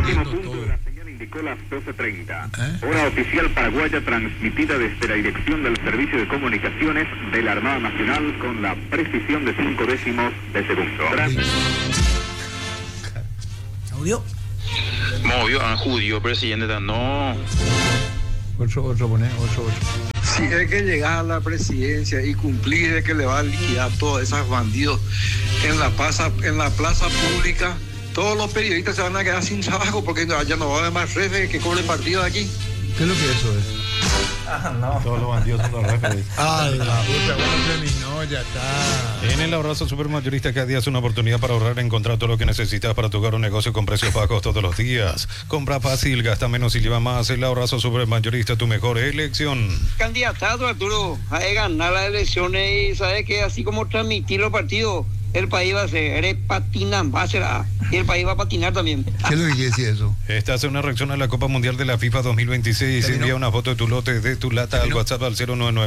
Último punto de la señal indicó las 12:30. Hora oficial paraguaya transmitida desde la dirección del Servicio de Comunicaciones de la Armada Nacional con la precisión de 5 décimos de segundo. ¿Audio? Movió a judío, presidente, no. Otro pone, otro. Si es que llegas a la presidencia y cumplís de que le va a liquidar todos esos bandidos en la plaza pública, todos los periodistas se van a quedar sin trabajo porque ya no va a haber más refe que cobre partido de aquí. ¿Qué es lo que eso es? No. Todos los bandidos son los referees. La puta, bueno, terminó, ya está. En el Abrazo Supermayorista cada día es una oportunidad para ahorrar, encontrar todo lo que necesitas para tu hogar o negocio con precios bajos todos los días. Compra fácil, gasta menos y lleva más. El Abrazo Supermayorista, tu mejor elección. Candidato Arturo, a ganar las elecciones y sabes que así como transmitir los partidos, el país va a ser patinar, va a ser y el país va a patinar también. ¿Qué es lo que quiere decir eso? Esta es una reacción a la Copa Mundial de la FIFA 2026. Envía una foto de tu lote, de tu lata al WhatsApp al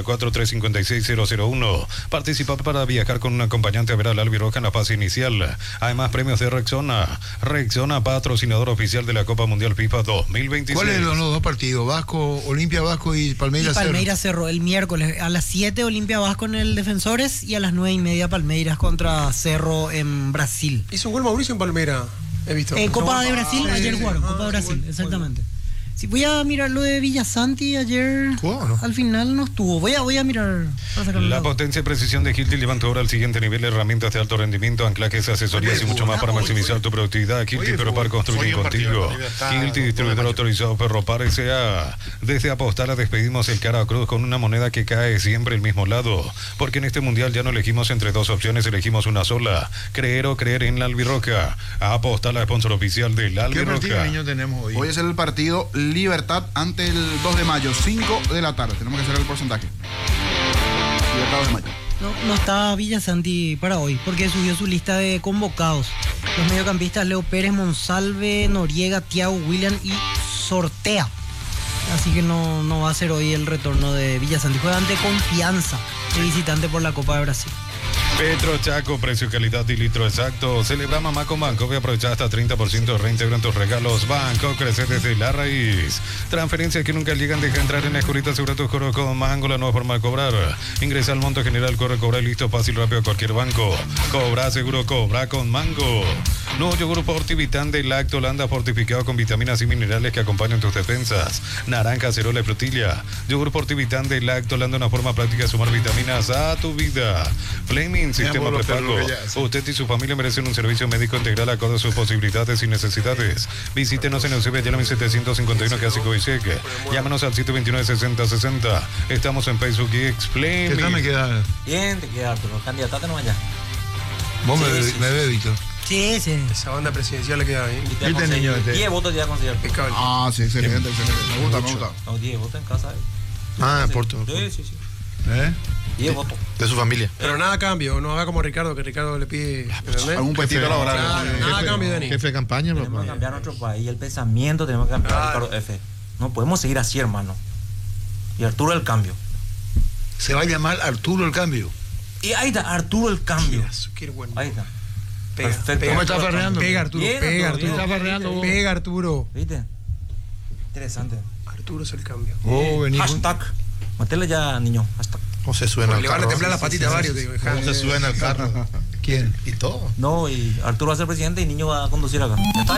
0994-356-001. Participa para viajar con un acompañante a ver al Albirroja en la fase inicial. Además, premios de Rexona. Rexona, patrocinador oficial de la Copa Mundial FIFA 2026. ¿Cuáles son los dos partidos? Vasco, Olimpia Vasco y Palmeiras Cerro. Palmeiras Cerro, el miércoles a las 7 Olimpia Vasco en el Defensores y a las 9:30 Palmeiras contra Cerro en Brasil. Hizo un gol Mauricio en Palmera, he visto. En Copa de Brasil, ayer jugaron, Copa de Brasil, sí, exactamente. Si voy a mirar lo de Villasanti ayer, ¿no? al final no estuvo. Voy a mirar para sacarlo. La potencia y precisión de Hilti levanta ahora al siguiente nivel, herramientas de alto rendimiento, anclajes, asesorías y mucho más para maximizar tu productividad. Hilti Ferropar construyen contigo. Hilti distribuidor autorizado Ferropar S.A. Desde Apostala despedimos el cara a cruz con una moneda que cae siempre el mismo lado, porque en este mundial ya no elegimos entre dos opciones, elegimos una sola: creer o creer en la Albirroja. Apostala, sponsor oficial de la ¿Qué partido, Albirroja. niño, tenemos hoy? Hoy es el partido Libertad ante el 2 de mayo, 5 de la tarde. Tenemos que hacer el porcentaje. Libertad 2 de mayo. No está Villasanti para hoy, porque subió su lista de convocados. Los mediocampistas Leo Pérez, Monsalve, Noriega, Thiago, William y Sortea. Así que no va a ser hoy el retorno de Villasanti. Juega ante Confianza, de visitante por la Copa de Brasil. Petro Chaco, precio, calidad y litro exacto. Celebra mamá con Banco y aprovecha hasta 30% de reintegro en tus regalos. Banco, crece desde la raíz. Transferencias que nunca llegan, deja entrar en Escurita, asegura tus cobros con Mango, la nueva forma de cobrar. Ingresa al monto general, corre, cobra y listo, fácil, rápido a cualquier banco. Cobra seguro, cobra con Mango. Nuevo yogur Fortivitán de Lacto Holanda, fortificado con vitaminas y minerales que acompañan tus defensas. Naranja, acerola y frutilla. Yogur Fortivitán de Lacto Holanda, una forma práctica de sumar vitaminas a tu vida. Fleming, sistema prepago. Usted y su familia merecen un servicio médico integral acorde a sus posibilidades y necesidades. Visítenos en Eusebio Allende 1751 Clásico Iseque. Llámanos al 729-6060. Estamos en Facebook y Explain. ¿Qué tal me queda? Bien, te queda Arturo. Candidatate no vaya. Vos Sí, me ves, Víctor. Sí. Esa banda presidencial le queda bien. Y te niño, 10 votos te voy a conseguir. Ah, sí, excelente, excelente. Me gusta. No, 10 votos en casa. Ah, Porto. Sí. 10 votos. De su familia. Pero nada a cambio, no haga como Ricardo, que Ricardo le pide. ¿Entendés? Algún puestito laboral. Claro, nada a cambio, Dani. Jefe de campaña, Tenemos que papá. cambiar nuestro país, el pensamiento tenemos que cambiar, Claro. Ricardo F. No podemos seguir así, hermano. Y Arturo el cambio. Se va a llamar Arturo el cambio. Y ahí está, Arturo el cambio. Qué bueno. Ahí está. Pega, Perfecto. ¿Cómo está farreando? Pega, Arturo. Bien, Pega, Arturo, Arturo. Está farreando vos. Pega, Arturo. ¿Viste? Interesante. Arturo es el cambio. Oh, vení. Hashtag. Matele ya, niño. Hashtag. ¿Cómo se suena Le van a temblar las patitas a varios, te digo. ¿Cómo se suena el carro? ¿Quién? ¿Y todo? No, y Arturo va a ser presidente y niño va a conducir acá. Ya está.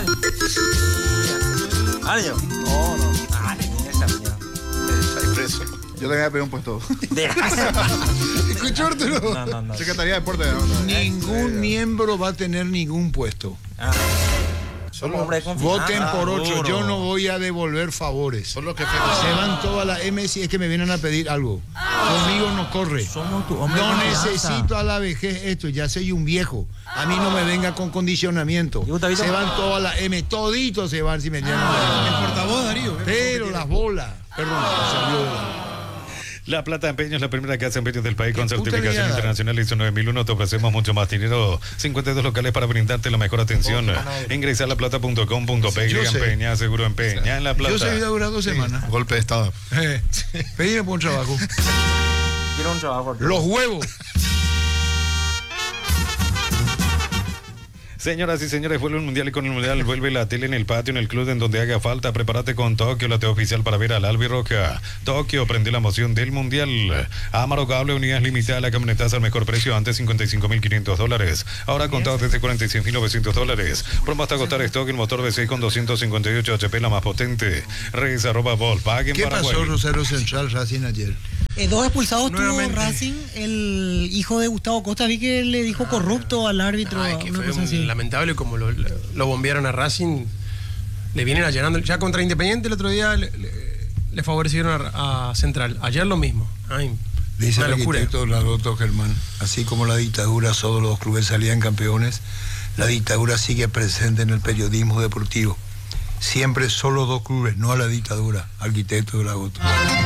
Ah, niño. No. Ah, niño, esa señora. Está preso. Yo también voy a pedir un puesto. ¿Escuchó, Arturo? No. Secretaría de Deporte. Ningún miembro va a tener ningún puesto. Ah. Somos hombres de confianza. Voten por otro. Duro. Yo no voy a devolver favores. Se van todas las M si es que me vienen a pedir algo. Conmigo no corre. Somos tu hombre de No confianza. necesito a la vejez esto. Ya soy un viejo. A mí no me venga con condicionamiento. ¿Y vos te has visto? Se van todas las M. Toditos se van si me tienen. El portavoz, Darío. Pero las bolas. Perdón, salió de la... La Plata Empeño es la primera casa de empeños del país con Puta certificación liada. internacional ISO 9001. Te ofrecemos mucho más dinero. 52 locales para brindarte la mejor atención. Ingresa a laplata.com.pe. Yo sé. Empeña, seguro empeña en La Plata. Yo soy de durar 2 semanas. Golpe de estado. Pedime por un trabajo. Quiero un trabajo. Arturo. Los huevos. Señoras y señores, vuelve el Mundial y con el Mundial vuelve la tele en el patio, en el club, en donde haga falta. Prepárate con Tokio, la TV oficial para ver al Albirroja. Tokio, prende la emoción del Mundial. Amaro Cable, unidades limitadas, la camionetaza al mejor precio, antes $55.500. Ahora contados desde $46.900. Pronto hasta agotar stock, el motor V6 con 258 HP, la más potente. Reyes @Volkswagen. ¿Qué Paraguay. pasó Rosario Central Racing ayer? 2 expulsados tuvo Nuevamente. Racing. El hijo de Gustavo Costa, vi que le dijo corrupto al árbitro. Ay, que una fue cosa así. lamentable como lo bombearon a Racing. Le vienen allanando. Ya contra Independiente el otro día le favorecieron a Central. Ayer lo mismo. Ay, Dice el una locura. arquitecto Laroto Germán, así como la dictadura solo los clubes salían campeones, la dictadura sigue presente en el periodismo deportivo. Siempre solo 2 clubes, no a la dictadura. Arquitecto Laroto.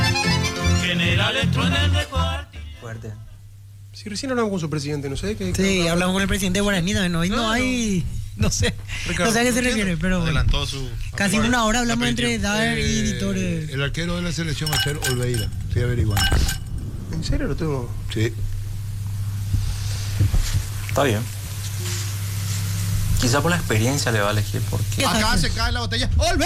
Fuerte. Si recién hablamos con su presidente, no sé qué. Sí, hablamos con el presidente de Guaraní también. Hoy no hay. No sé. Ricardo, No sé a qué se no entiendo. refiere, pero. Adelantó su. Casi una hora hablamos entre Dar y editores. El arquero de la selección va a ser Olveira. Estoy averiguando. ¿En serio lo tuvo? Sí. Está bien. Quizá por la experiencia le va a elegir porque... Acá se cae la botella. ¡Olveira!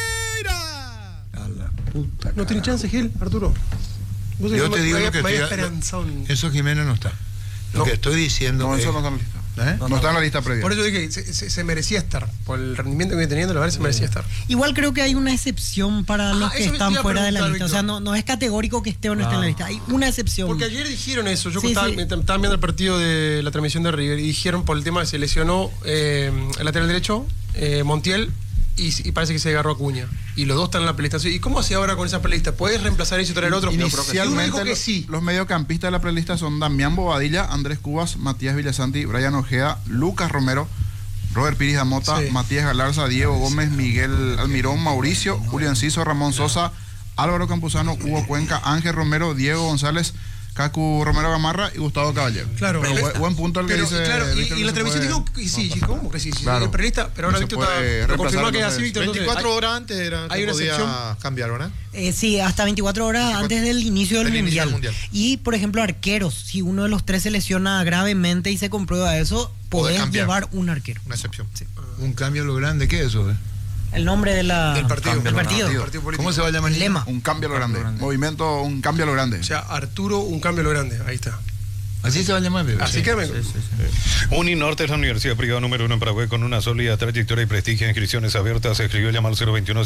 A la puta. No tiene chance, Gil, Arturo. Vos Yo sabés te digo me lo que había estoy... esperanzado en- Eso Jiménez no está. Lo No. que estoy diciendo No, es... eso no está en la lista. ¿Eh? No está en la lista previa. Por eso dije, se merecía estar. Por el rendimiento que viene teniendo, la verdad se merecía estar. Igual creo que hay una excepción para los que eso me están iba a fuera de la preguntar, lista. O sea, Víctor. no es categórico que esté o no esté en la lista. Hay una excepción. Porque ayer dijeron eso. Yo Sí, estaba, sí. estaban viendo el partido de la transmisión de River y dijeron por el tema que se lesionó el lateral derecho, Montiel, y parece que se agarró a Acuña. Y los dos están en la prelista. ¿Y cómo hace ahora con esa prelista? ¿Puedes reemplazar eso y traer otro? Inicialmente Yo digo que sí. los mediocampistas de la prelista son Damián Bobadilla, Andrés Cubas, Matías Villasanti, Brian Ojeda, Lucas Romero, Robert Piris Damota, Sí. Matías Galarza, Diego Gómez, Miguel Almirón, Mauricio, Julio Enciso, Ramón Sosa, Álvaro Campuzano, Hugo Cuenca, Ángel Romero, Diego González, Cacu Romero Gamarra y Gustavo Caballero. Claro, Pero buen punto el que pero, dice. claro, Víctor, y que la se transmisión puede- dijo que sí, ¿cómo que sí? Sí, Claro. el periodista, pero ahora No se Víctor puede está, lo reemplazar, confirmó que es así, entonces, Víctor. entonces 24 hay- horas antes era que hay una podía excepción. cambiar, ¿verdad? Sí, hasta 24 horas antes del inicio del Del inicio mundial. del Mundial. Y, por ejemplo, arqueros. Si uno de los 3 se lesiona gravemente y se comprueba eso, podés cambiar. llevar un arquero. Una excepción. Un cambio a lo grande, ¿qué es eso? El nombre Del partido. Del partido. Del partido político. ¿Cómo se va a llamar? Lema. Un cambio a lo grande. Movimiento, un cambio a lo grande. O sea, Arturo, un cambio a lo grande. Ahí está. Así se va a llamar, bebé. Así que me... Uninorte es la universidad privada número 1 en Paraguay con una sólida trayectoria y prestigio. Inscripciones abiertas. Se escribió llamar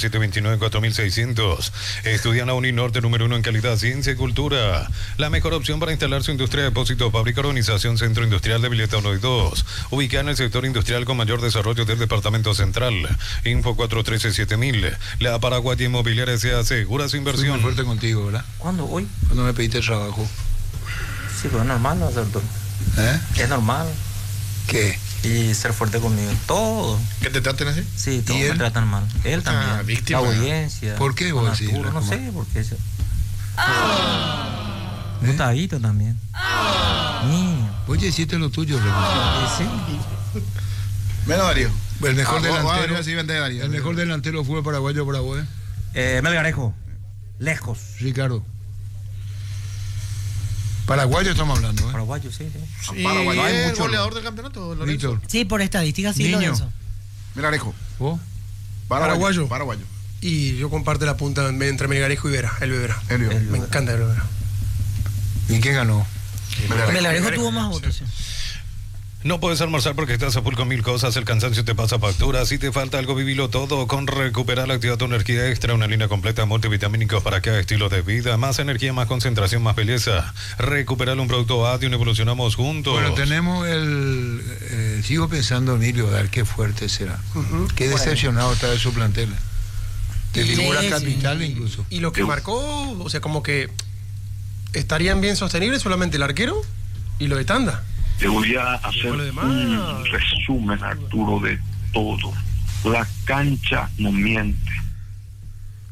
021-729-4600. Estudia en la Uninorte número 1 en calidad, ciencia y cultura. La mejor opción para instalar su industria de depósito, fábrica, organización, centro industrial de Villeta 1 y 2. Ubicada en el sector industrial con mayor desarrollo del departamento central. Info 413-7000. La Paraguaya Inmobiliaria se asegura su Fui muy inversión. fuerte contigo, ¿verdad? ¿Cuándo? ¿Hoy? Cuando me pediste trabajo. Sí, pero es normal, ¿no? ¿Eh? Es normal. ¿Qué? Y ser fuerte conmigo. Todo. ¿Que te traten así? Sí, todos ¿Y me él? tratan mal. Él también. víctima. La audiencia. ¿Por qué vos con decís, Arturo, No Racumar? sé, porque es... Gustavito también. Niño. Oye, hiciste lo tuyo, Racumar. Sí. Menos Darío. El mejor delantero. Sí, vende Darío. El mejor delantero fue paraguayo para vos, Melgarejo. Lejos. Ricardo. Paraguayo estamos hablando, ¿eh? Paraguayo, sí, sí. ¿Y Paraguay, hay el mucho, goleador del campeonato, Lorenzo? Víctor. Sí, por estadística sí, Niño. Lorenzo. Melgarejo. ¿Vos? Paraguayo. Paraguayo. Y yo comparto la punta entre Melgarejo y Vera, el Vera. Elio. Me encanta el Vera. ¿Y quién ganó? Melgarejo tuvo más votos. Sí. No puedes almorzar porque estás a full con 1000 cosas, el cansancio te pasa factura, si te falta algo, vivilo todo con Recuperar la Actividad tu Energía Extra, una línea completa de multivitamínicos para cada estilo de vida, más energía, más concentración, más belleza. Recuperar un producto ADIUN, evolucionamos juntos. Bueno, tenemos sigo pensando, Emilio, dar qué fuerte será. Qué decepcionado está de su plantel. De Y- figura sí, capital incluso. Y lo que marcó, o sea, como que estarían bien sostenibles solamente el arquero y lo de Tanda. Te voy a hacer Lo demás. un resumen, Arturo, de todo. La cancha no miente.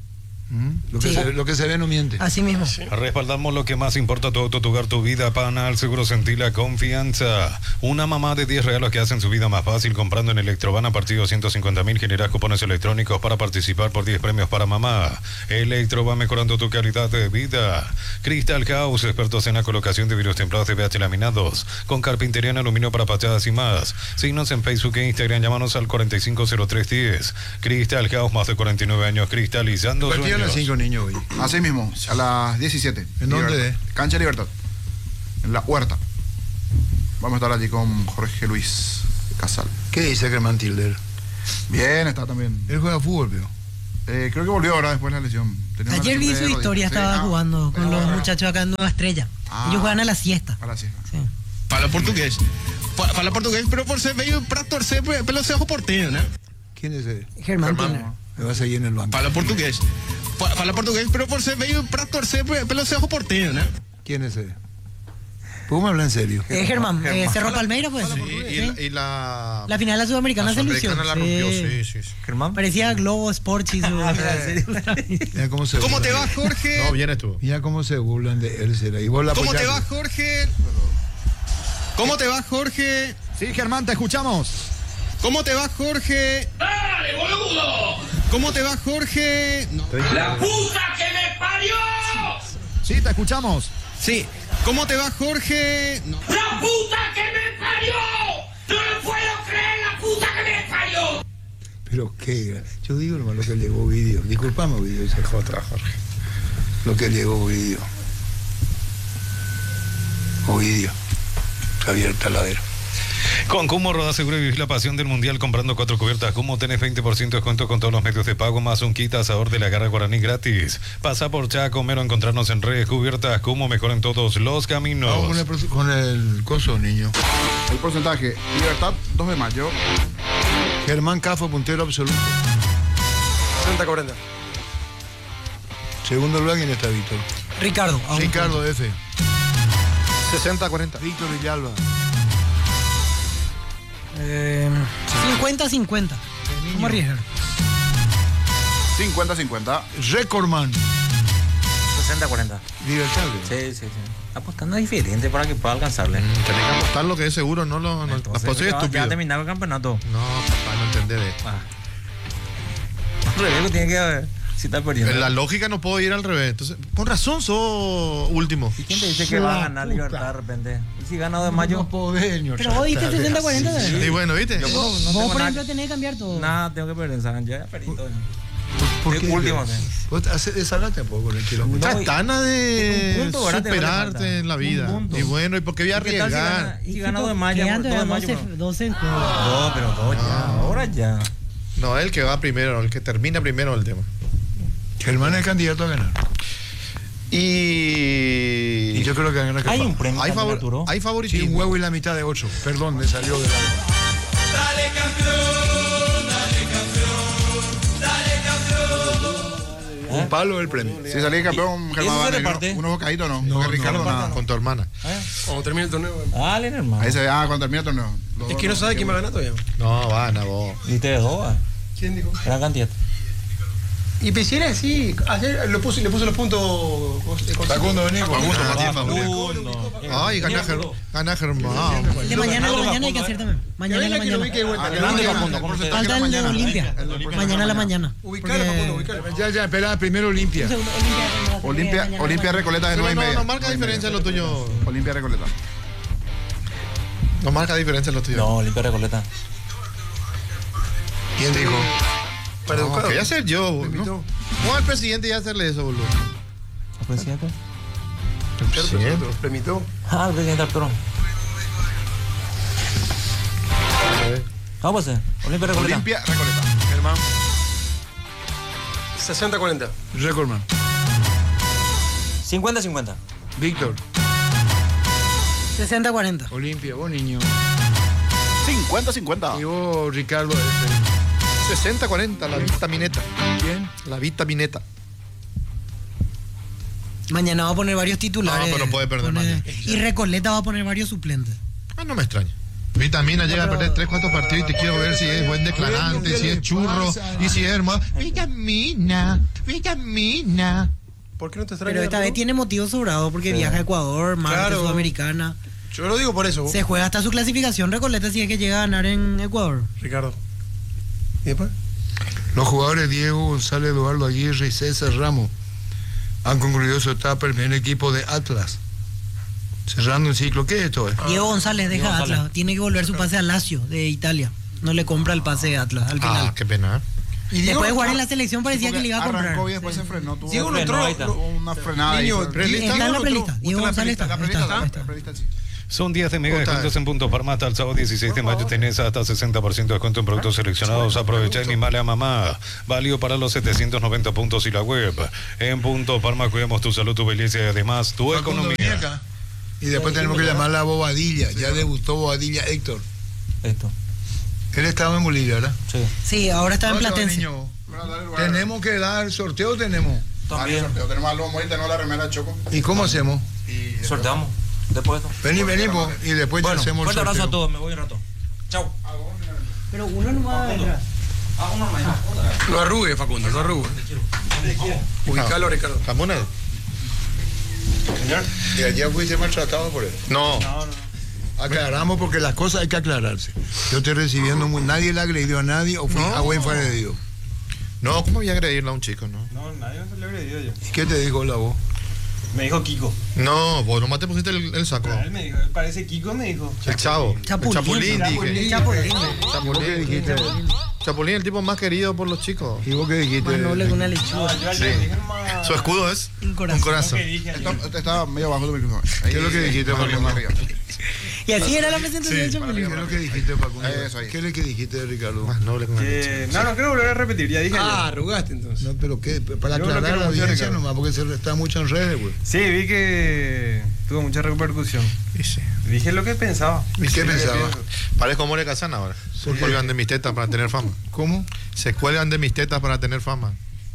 Lo que se ve no miente. Así mismo. Respaldamos lo que más importa, tu auto, tu hogar, tu vida. Panal Seguro Sentir la confianza. Una mamá de 10 regalos que hacen su vida más fácil comprando en Electroban a partir de 250.000. Generas cupones electrónicos para participar por 10 premios para mamá. Electroban mejorando tu calidad de vida. Crystal House, expertos en la colocación de vidrios templados de VH laminados, con carpintería en aluminio para fachadas y más. Síguenos en Facebook e Instagram, llámanos al 450310. Crystal House, más de 49 años cristalizando sueños. A las 5 niños hoy. Así mismo, a las 17. ¿En dónde? Cancha Libertad. En la Huerta. Vamos a estar allí con Jorge Luis Casal. ¿Qué dice Germán Tilder? Bien, está también. Él juega fútbol, pero. Creo que volvió ahora después de la lesión. Tenía una Ayer vi lesión su de historia, rodilla. estaba Sí, jugando con los muchachos acá en Nueva Estrella. Ellos juegan a la siesta. A la siesta. Sí. Fala português. Fala português, pero você veio pra torcer pelo Cerro Porteño, né? ¿Quién es ese? Germán Tilder. Me vas a seguir en el banco. Fala português. Fala português, pero você veio pra torcer pelo Cerro Porteño, né? ¿Quién es ese? ¿Puedo me hablar en serio? Germán, Cerro Palmeira, pues. Y la final de la Sudamericana se lució. la rompió, sí. Germán. Parecía Globo Sports y Mira cómo se ¿Cómo te burlan. va, Jorge? No, bien estuvo. Mira cómo se burlan de él, será. Y vos la ¿Cómo te apoyás. va, Jorge? ¿Cómo te va, Jorge? Sí, Germán, te escuchamos. ¿Cómo te va, Jorge? ¡Dale, boludo! ¿Cómo te va, Jorge? No. ¡La puta que me parió! Sí, te escuchamos. Sí. ¿Cómo te va, Jorge? No. ¡La puta que me parió! ¡No lo puedo creer, la puta que me parió! Pero qué. Yo digo nomás lo que llegó Ovidio. Disculpame, Ovidio, dice Jorge. Lo que llegó Ovidio. Ovidio. Javier Taladero. Con Cumo Roda Seguro y viví la pasión del mundial comprando 4 cubiertas. Cumo tenés 20% de descuento con todos los medios de pago más un kit asador de la Garra Guaraní gratis. Pasa por Chaco, Mero, encontrarnos en redes cubiertas. Cumo mejor en todos los caminos. Vamos con el coso, niño. El porcentaje. Libertad, 2 de mayo. Germán Cafo, puntero absoluto. 60-40. Segundo lugar, ¿quién está, Víctor? Ricardo. Ricardo F. 60-40. Víctor Villalba. 50-50. ¿Cómo arriesgar? 50-50. Recordman. 60-40. Libertad. Sí. Apostando diferente para que pueda alcanzarle. Tenés que apostar lo que es seguro, no lo. No, Entonces, apostar es ya estúpido. terminaba el campeonato. No, papá, no entendés de esto. Al revés, tiene que haber. Si está perdiendo. En la lógica no puedo ir al revés. Entonces, con razón sos último. ¿Y quién te dice que va a ganar Libertad de repente? ¿Y si gana 2 de mayo? No podés, señor. Pero vos diste 60-40. Y bueno, ¿viste? Yo no Vos, tengo por nada- ejemplo, tenés que cambiar todo. Nada, tengo que perder. ¿Saben? Yo ya perdí todo. ¿Por El qué? último, Vos haces desalate un poco con el kilómetro. No, Tratana de un punto, ¿verdad? Te vale superarte falta. en la vida. Un punto. Y bueno, ¿y por qué voy a ¿Y qué tal si arriesgar? gana- y si gana 2 de mayo? Que antes 2 de era mayo. 12 en juego. No, pero 2 ya. Ahora ya. No, el que va primero, el que termina primero el tema. Germán es candidato a ganar. Y yo creo que gana Hay un premio. hay, candidatura. hay Sí, favoritismo. un huevo y la mitad de 8. Perdón, me salió de la. ¡Dale, campeón! ¡Dale, campeón! ¡Dale, campeón! Un palo el premio. Si salí campeón, ¿Y Germán eso va se a tener reparte? unos bocaditos, ¿no? No, Porque Ricardo no, nada. Con tu hermana. Cuando termine el torneo. Dale, hermano. Ahí se ve, cuando termine el torneo. Es que no sabe quién va a ganar todavía. No, van a vos. Diste de 2. ¿Quién dijo? Gran cantidad. Y Pesciera, sí, ayer le puse los puntos. Facundo, vení. Facundo, Matías Facundo. Ay, gana Germán. El de mañana a la mañana hay que hacer también. Mañana a la mañana. Falta el de Olimpia. Mañana a la mañana. Ubicarlo, Facundo, ubicarlo. Ya, espera, primero Olimpia. Olimpia Recoleta de 9 y No, media. no marca diferencia lo tuyo. Olimpia Recoleta. No marca diferencia lo tuyo. No, limpia Recoleta. ¿Quién dijo? Para No, educado. que ya ser yo, boludo. ¿Cómo al presidente ya hacerle eso, boludo? ¿El presidente? El presidente. Permitió. Ah, el presidente Arturo. ¿Cómo pues? Olimpia Recoleta. Olimpia Recoleta. Germán. 60-40. Recordman. 50-50. Víctor. 60-40. Olimpia, vos niño. 50-50. Y vos, Ricardo. 60-40, la vitamineta. ¿Quién? La vitamineta. Mañana va a poner varios titulares. No, pero no puede perder mañana. Y Recoleta va a poner varios suplentes. Ah, no me extraña. Vitamina llega a perder 3-4 partidos y te quiero ver si es buen declarante, si es churro y si es hermoso. Vitamina. ¿Por qué no te extraña? Pero esta vez tiene motivo sobrado porque viaja a Ecuador, marca Sudamericana. Yo lo digo por eso. Se juega hasta su clasificación Recoleta si es que llega a ganar en Ecuador. Ricardo. ¿Y después? Los jugadores Diego González, Eduardo Aguirre y César Ramos han concluido su etapa en el primer equipo de Atlas. Cerrando el ciclo. ¿Qué es esto? Diego González deja Diego González. Atlas. Tiene que volver su pase a Lazio de Italia. No le compra el pase de Atlas al final. Qué pena. Y Diego Después de no jugar en entró- la selección parecía que le iba a comprar. Arrancó y después se frenó. Tuvo Diego no Frenó, entró. una frenada ahí. Niño, Está en la prelista. Diego González está. La prelista sí. Son días de mega descuentos en Punto Farma. Hasta el sábado 16 de mayo tenés hasta 60% de descuento en productos seleccionados. Aprovecha y male a mamá. Válido para los 790 puntos y la web. En Punto Farma cuidamos tu salud, tu belleza y además tu Facundo, vení economía. acá. Y después tenemos que llamarla a Bobadilla. Ya debutó Bobadilla Héctor. Esto. Él estaba en Bolivia, ¿verdad? Sí. Sí, ahora está en ¿Dónde va, Platense. niño? Tenemos que dar sorteo, tenemos. También. Tenemos a Lomo Moy, tenemos la remera Choco. ¿Y cómo hacemos? Sorteamos. Después de esto. Venimos y después ya Bueno, hacemos el fuerte abrazo a sorteo. todos. Me voy un rato. Chau. Pero uno no va a detrás. Uno más. No arrugue, Facundo, no arrugue. Ubicalo, Ricardo. ¿Jamonel? Señor. Y ayer fuiste maltratado por él. No. Aclaramos porque las cosas hay que aclararse. Yo estoy recibiendo nadie le agredió a nadie o fui a buen agredido. No, ¿cómo voy a agredirle a un chico, no? No, nadie se le agredió yo. ¿Y qué te dijo la voz? Me dijo Kiko. No, vos nomás te pusiste el saco. Él me dijo, parece Kiko, me dijo. El chavo. Chapulín. El chapulín, dije. Chapulín. ¿Qué dijiste? Chapulín, el tipo más querido por los chicos. ¿Y vos qué dijiste? Más noble que una lechuga. Yo al que dije nomás. Su escudo es Un corazón. un corazón. Lo que dije ayer. Estaba medio abajo del micrófono. ¿Qué es lo que dijiste, Facundo? Y así era la presentación de ¿Qué Chapulín. es lo que dijiste, Facundo? Eso ahí. ¿Qué es lo que dijiste, Ricardo? Más noble que una leche. No quiero volver a repetir, ya dije ayer. Arrugaste entonces. No, pero ¿qué? Para Yo lo aclarar quiero a la mucho, audiencia Ricardo. nomás, porque se está mucho en redes, güey. Sí, vi que tuvo mucha repercusión. Y sí. Dije lo que pensaba. ¿Y qué Lo que pensaba? pienso. Parezco Moria Casana ahora. Se cuelgan de mis tetas para tener fama. ¿Cómo? Se cuelgan de mis tetas para tener fama.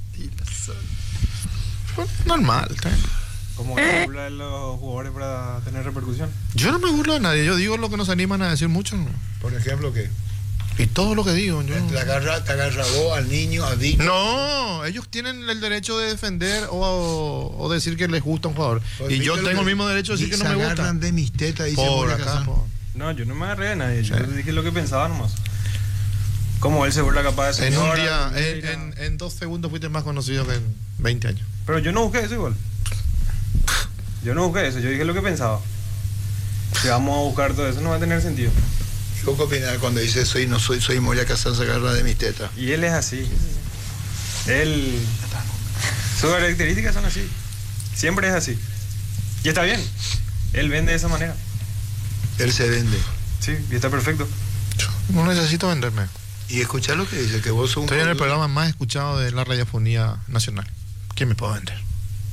Pues, normal, está bien. Como que burla de los jugadores para tener repercusión. Yo no me burlo de nadie, yo digo lo que nos animan a decir mucho. ¿No? Por ejemplo, ¿qué? Y todo lo que digo. Yo... Te agarra vos al niño, a Vic. No, ellos tienen el derecho de defender o decir que les gusta un jugador. Pues, y yo ¿viste tengo lo el mismo derecho de decir que no se me gusta. agarran de mis tetas, dice Por Moria acá, Casán. por... No, yo no me agarré de nadie. Yo dije lo que pensaba nomás. Como él se burla capaz de En un señora, día, en 2 segundos fuiste más conocido que en 20 años. Pero yo no busqué eso igual. Yo no busqué eso, yo dije lo que pensaba. Si vamos a buscar todo eso no va a tener sentido. ¿Y vos qué opinás cuando dice soy Moria Casán, se agarra de mis tetas? Y él es así. Él... Sus características son así. Siempre es así. Y está bien. Él vende de esa manera. Él se vende. Sí, y está perfecto. No necesito venderme. Y escuchá lo que dice, que vos sos un... Estoy en el programa más escuchado de la radiofonía nacional. ¿Quién me puede vender?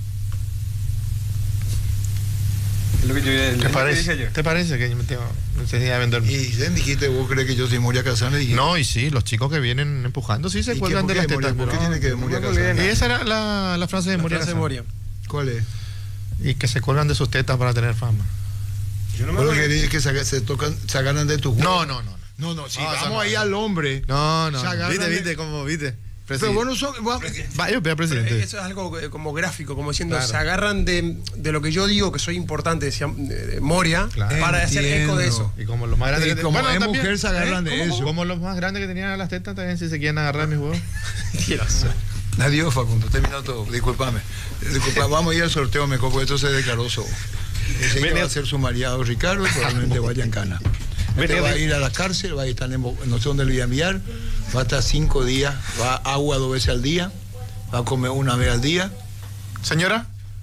Es lo que yo es lo ¿Te que parece? dije ayer. ¿Te parece que yo me tengo necesidad de venderme? Y dijiste, vos crees que yo soy Moria Casán, le dijiste. No, y sí, los chicos que vienen empujando sí se ¿Y cuelgan qué, de las por qué, tetas. Moria? ¿Por qué pero- tiene que ver Moria no, Casán? Y esa era la frase de La Moria frase de Casán. Moria. ¿Cuál es? Y que se cuelgan de sus tetas para tener fama. Yo no me Vos lo que acuerdo. dices es que se agarran de tus No, huevos. no, no. No, si No, eso vamos no. ahí al hombre. No, no. Se agarran ¿Viste, de- viste cómo, viste? Pero vos no sos... vos- Va, yo, presidente. Eso es algo como gráfico, como diciendo, Claro. se agarran de lo que yo digo que soy importante, decía Moria, Claro. para hacer eco de eso. Y como los más grandes Y que como bueno, es también, mujer, se agarran de ¿Cómo? eso. Como los más grandes que tenían las tetas también, si se quieren agarrar mis huevos. Adiós, Facundo, terminó todo. Disculpame. Vamos a ir al sorteo mejor, porque esto se declaró solo. Ese que va a ser sumariado Ricardo y probablemente vaya en cana. Este va a ir a la cárcel, va a estar no sé dónde le voy a enviar, va a estar 5 días, va a agua 2 veces al día, va a comer 1 vez al día. Señora,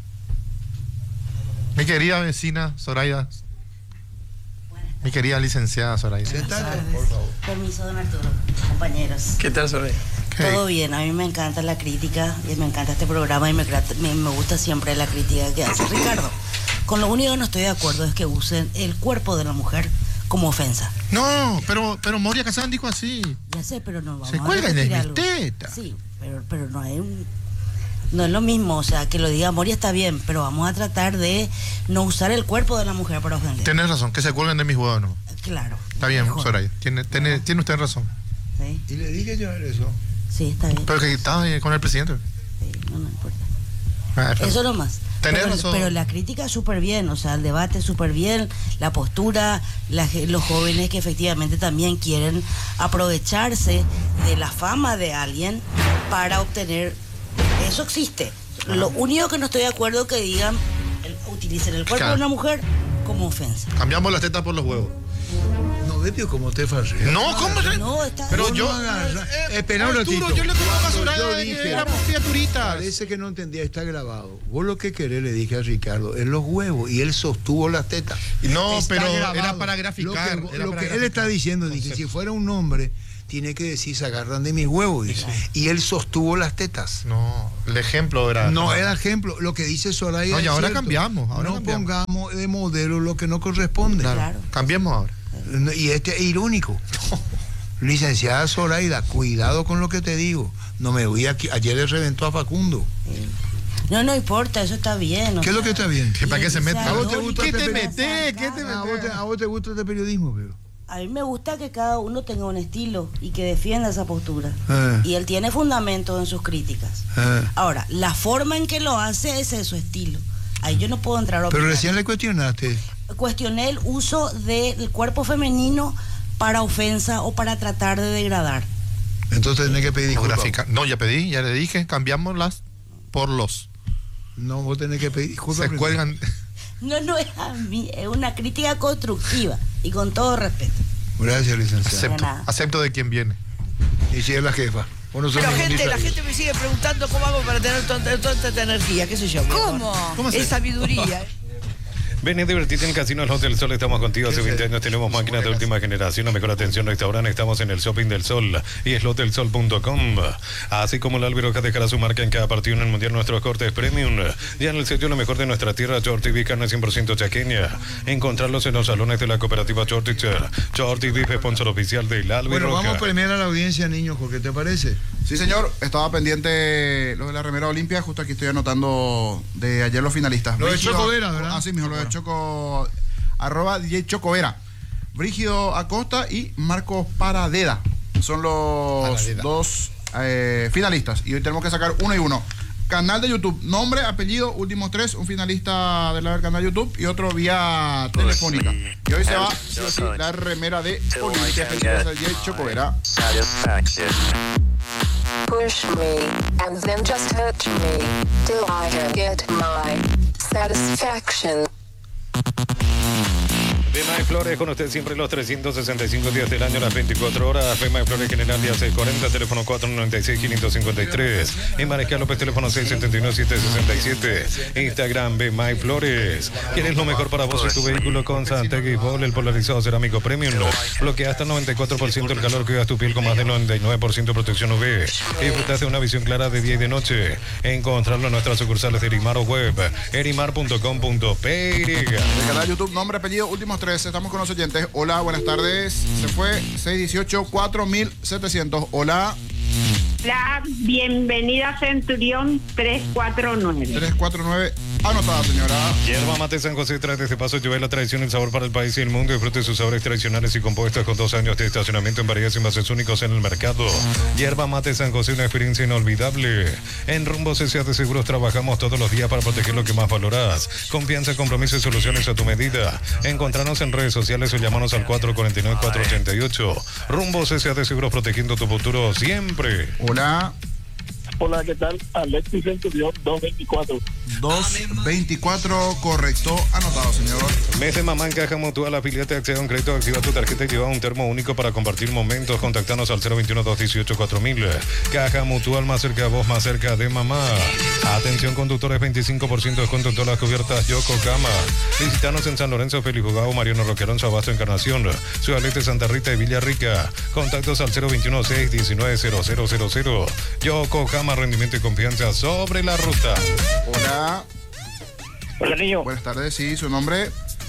mi querida vecina Zoraida, mi querida licenciada Zoraida. Sentate, por favor. Permiso, don Arturo, compañeros. ¿Qué tal, Soraya? Todo bien, a mí me encanta la crítica y me encanta este programa y me gusta siempre la crítica que hace Ricardo. Con lo único que no estoy de acuerdo es que usen el cuerpo de la mujer como ofensa. No, pero Moria Casán dijo así. Ya sé, pero no vamos Se a cuelgan de repetir mis algo. tetas. Sí, pero no hay no es lo mismo, o sea, que lo diga Moria está bien, pero vamos a tratar de no usar el cuerpo de la mujer para ofender. Tenés razón, que se cuelgan de mis huevos, no. Claro. Está bien, mejor. Soraya. Tiene usted razón. Sí. Y le dije yo eso. Sí, está bien. Pero que estaba con el presidente. Sí, no importa. Ah, Eso nomás. Tenés razón. Pero la crítica súper bien, o sea, el debate súper bien, la postura, los jóvenes que efectivamente también quieren aprovecharse de la fama de alguien para obtener. Eso existe. Lo único que no estoy de acuerdo es que digan, utilicen el cuerpo de una mujer como ofensa. Cambiamos las tetas por los huevos. No, vete como te farre. No, ¿cómo? No, está Pero bien. yo. Espera un ratito. Arturo, yo le conozco a Cuando Soraya yo de que dije, éramos criaturitas. Parece que no entendía, está grabado. Vos lo que querés, le dije a Ricardo, es los huevos. Y él sostuvo las tetas. No, Está pero grabado. era para graficar. Lo que él está diciendo, dice, si fuera un hombre, tiene que decir, se agarran de mis huevos, dice. Y él sostuvo las tetas. No, el ejemplo era. No, era ejemplo. Lo que dice Soraya. No, y es ahora cierto. cambiamos. Ahora no cambiamos. pongamos de modelo lo que no corresponde. Claro. Cambiemos ahora. Y este es irónico. Licenciada Zoraida, cuidado con lo que te digo. No me voy aquí. Ayer le reventó a Facundo. No importa, eso está bien. ¿Qué es lo que está bien? ¿Para qué se mete? ¿A vos te gusta ¿Qué este te periodismo? metes? ¿Qué te metes? ¿A vos te gusta este periodismo, pero? A mí me gusta que cada uno tenga un estilo y que defienda esa postura. Ah. Y él tiene fundamentos en sus críticas. Ahora, la forma en que lo hace ese es su estilo. Ahí yo no puedo entrar a Pero opinar. recién le cuestionaste. Cuestioné el uso del cuerpo femenino para ofensa o para tratar de degradar. Entonces tenés que pedir disculpas. No, ya pedí, ya le dije, cambiamos las por los. No, vos tenés que pedir disculpas. Se cuelgan. No es a mí, es una crítica constructiva y con todo respeto. Gracias, licenciada. Acepto de quien viene. Y si es la jefa. Pero la gente me sigue preguntando cómo hago para tener tanta energía, qué sé yo. ¿Cómo? Es sabiduría. Ven y divertirte en el Casino El Hotel Sol. Estamos contigo hace 20 años. Tenemos máquinas de última generación, la mejor atención, restaurante. Estamos en el Shopping del Sol y es hotelsol.com. Así como la Albiroja dejará su marca en cada partido en el Mundial. Nuestros cortes premium. Ya en el sello lo mejor de nuestra tierra. Short TV, carne 100% chaqueña. Encontrarlos en los salones de la cooperativa Short TV, sponsor oficial de la Albiroja. Bueno, vamos a premiar a la audiencia, niños, ¿qué te parece? Sí, señor. Estaba pendiente lo de la remera Olimpia. Justo aquí estoy anotando de ayer los finalistas. Lo de Chocovera, ¿verdad? Así mismo, lo de Choco. @ DJ Chocovera. Brígido Acosta y Marcos Paradeda. Son los dos finalistas. Y hoy tenemos que sacar uno y uno. Canal de YouTube. Nombre, apellido, últimos tres. Un finalista del canal de YouTube y otro vía telefónica. Y hoy se va la remera de Olimpia, especial de DJ Chocovera. Push me, and then just touch me, till I can get my satisfaction. Fema y Flores con usted siempre los 365 días del año, las 24 horas. Fema y Flores General Díaz 640, teléfono 496-553. En Mariscal López, teléfono 671-767. Instagram Fema y Flores. ¿Quieres lo mejor para vos y tu vehículo? Con Santegui Vol, el polarizado cerámico premium. Bloquea hasta el 94% el calor, cuidas tu piel con más del 99% de protección UV. Disfrutas de una visión clara de día y de noche. Encontrarlo en nuestras sucursales de Erimar o web, erimar.com.py. El canal de YouTube, nombre, apellido, últimos tres. Estamos con los oyentes. Hola, buenas tardes. Se fue 618-4700. Hola. La bienvenida Centurión 349. 349. Anotada, señora. Yerba Mate San José trae desde Paso Lluvia la tradición y el sabor para el país y el mundo. Disfrute sus sabores tradicionales y compuestos con 2 años de estacionamiento en variedades y envases únicos en el mercado. Yerba Mate San José, una experiencia inolvidable. En Rumbos S.A. de Seguros trabajamos todos los días para proteger lo que más valorás. Confianza, compromiso y soluciones a tu medida. Encontrarnos en redes sociales o llamarnos al 449-488. Rumbos S.A. de Seguros, protegiendo tu futuro siempre. Hola. Hola, ¿qué tal? Alexis Centurión 224. 224, correcto. Anotado, señor. Mes de mamá en Caja Mutual, afiliate de Acción Crédito, activa tu tarjeta y lleva un termo único para compartir momentos. Contactanos al 021-218-4000. Caja Mutual, más cerca de vos, más cerca de mamá. Atención conductores, 25% de descuento en todas las cubiertas Yokohama. Visítanos en San Lorenzo, Feliz Jugado, Mariano Roquerón, Sabasto, Encarnación, Ciudad Este, Santa Rita y Villarrica. Contactos al 021-619-0000. Yokohama, rendimiento y confianza sobre la ruta. Hola. Hola, niño. Buenas tardes, sí, su nombre.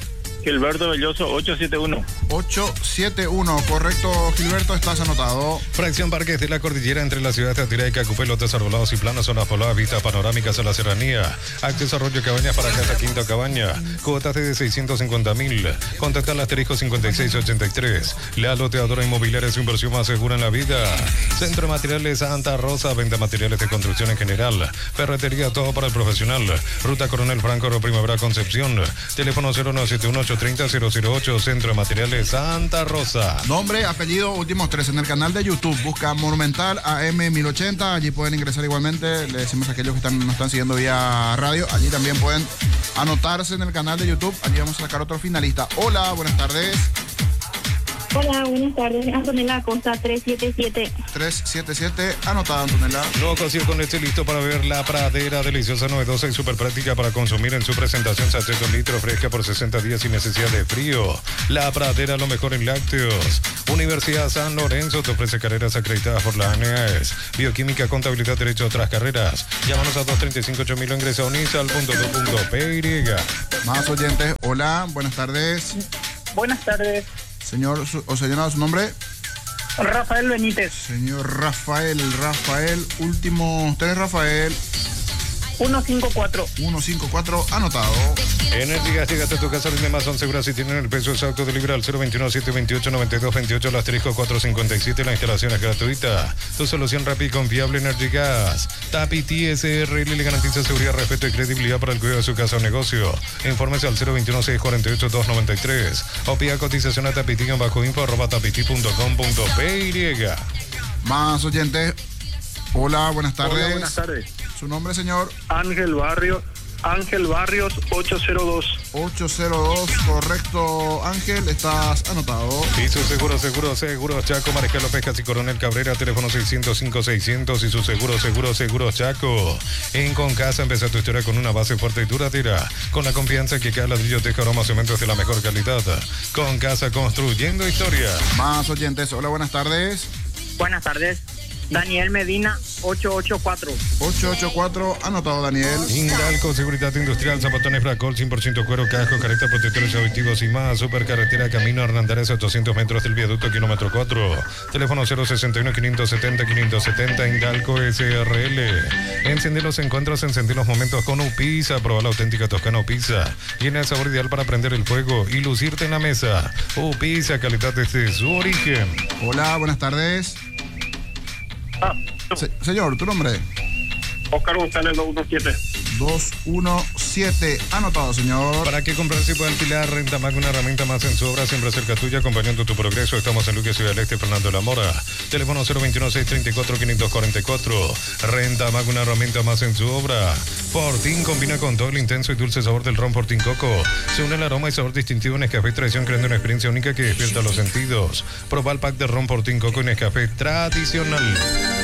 Gilberto Belloso, 871. 871, correcto, Gilberto, estás anotado. Fracción Parques de la Cordillera entre la ciudad de Atira y Cacupé, lotes arbolados y planos, zonas pobladas, vistas panorámicas a la serranía. Acceso a Arroyo Cabañas para Casa Quinta Cabaña. Cuotas de 650.000. Contacta al asterisco 5683. La loteadora inmobiliaria es su inversión más segura en la vida. Centro de Materiales Santa Rosa, venta materiales de construcción en general. Ferretería, todo para el profesional. Ruta Coronel Franco, Primavera Concepción. Teléfono 0971-830-008. Centro de Materiales Santa Rosa. Nombre, apellido, últimos 3 en el canal de YouTube. Busca Monumental AM 1080. Allí pueden ingresar igualmente. Le decimos a aquellos que nos están siguiendo vía radio. Allí también pueden anotarse en el canal de YouTube. Allí vamos a sacar otro finalista. Hola, buenas tardes. Hola, buenas tardes. Antonella Acosta, 377. 377, anotada, Antonella. No ocasión con este listo para ver la pradera deliciosa, novedosa y súper práctica para consumir en su presentación. Sachet 2 litros, fresca por 60 días sin necesidad de frío. La pradera, lo mejor en lácteos. Universidad San Lorenzo te ofrece carreras acreditadas por la ANEAES. Bioquímica, contabilidad, derecho a otras carreras. Llámanos a 235-8000 o ingresa a unisal.do.py. Más oyentes, hola, buenas tardes. Buenas tardes. Señor, señora, ¿su nombre? Rafael Benítez. Señor Rafael, últimos 3, Rafael. 154. 154, anotado. Energy Gas, llegaste a tu casa, rinde más, son seguras si tienen el peso exacto de libre al 021-728-9228, el asterisco 457, la instalación es gratuita. Tu solución rápida y confiable, Energy Gas. Tapiti SRL le garantiza seguridad, respeto y credibilidad para el cuidado de su casa o negocio. Infórmese al 021-648-293 o pida cotización a tapiti-info@tapiti.com.py. Más oyentes. Hola, buenas tardes. Hola, buenas tardes. ¿Su nombre, señor? Ángel Barrios, 802. 802, correcto, Ángel, estás anotado. Y su seguro Chaco, Mariscal Pescas y Coronel Cabrera, teléfono 605-600 y su seguro Chaco. En Concasa empieza tu historia con una base fuerte y duradera, con la confianza que cada ladrillo, teja, aroma, cemento es de la mejor calidad. Concasa, construyendo historia. Más oyentes, hola, buenas tardes. Buenas tardes. Daniel Medina, 884. 884, anotado, Daniel. Indalco, seguridad industrial, zapatones Fracol, 100% cuero, casco, caretas, protectores auditivos y más. Supercarretera, camino Hernandarias, a 200 metros del viaducto, kilómetro 4. Teléfono 061-570-570, Indalco SRL. Encender los encuentros, encender los momentos con Upisa. Probar la auténtica Toscana Upisa. Tiene el sabor ideal para prender el fuego y lucirte en la mesa. Upisa, calidad desde su origen. Hola, buenas tardes. Señor, ¿tu nombre? Oscar González, 217. 217, anotado, señor. ¿Para qué comprar si puede alquilar? Renta Mac, una herramienta más en su obra, siempre cerca tuya, acompañando tu progreso. Estamos en Luque, Ciudad del Este, Fernando de la Mora. Teléfono 021-634-544. Renta Mac, una herramienta más en su obra. Fortín combina con todo el intenso y dulce sabor del ron Fortín Coco. Se une el aroma y sabor distintivo en Nescafé Tradición, creando una experiencia única que despierta los sentidos. Proba el pack de ron Fortín Coco y Nescafé Tradicional.